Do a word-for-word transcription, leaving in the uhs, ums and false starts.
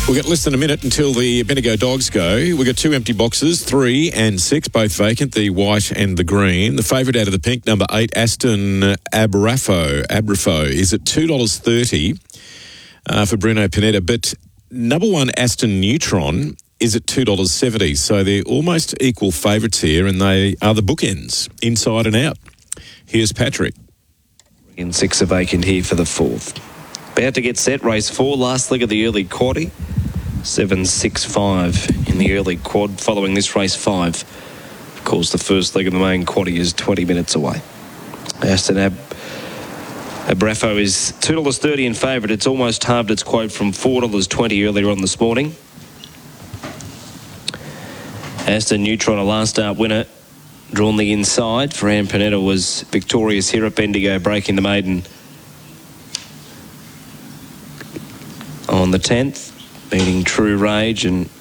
We've got less than a minute until the Bendigo Dogs go. We've got two empty boxes, three and six, both vacant, the white and the green. The favourite out of the pink, number eight, Aston Abrafo, Abrafo is at two dollars thirty uh, for Bruno Panetta. But number one, Aston Neutron, is at two dollars seventy. So they're almost equal favourites here, and they are the bookends, inside and out. Here's Patrick. In six are vacant here for the fourth. About to get set, race four, last leg of the early quaddie. seven six five in the early quad, following this race five. Of course, the first leg of the main quaddie is twenty minutes away. Aston Ab Abrafo is two dollars thirty in favourite. It's almost halved its quote from four dollars twenty earlier on this morning. Aston Neutron, a last start winner, drawn the inside. Ferran Panetta was victorious here at Bendigo, breaking the maiden on the tenth, beating True Rage and